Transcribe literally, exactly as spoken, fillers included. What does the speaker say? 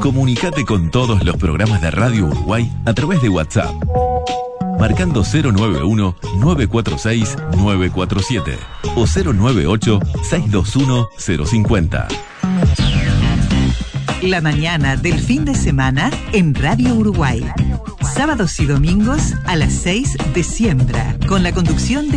Comunicate con todos los programas de Radio Uruguay a través de WhatsApp, marcando cero nueve uno, nueve cuatro seis, nueve cuatro siete o cero nueve ocho, seis dos uno, cero cinco cero. La mañana del fin de semana en Radio Uruguay. Sábados y domingos a las seis de Siembra, con la conducción de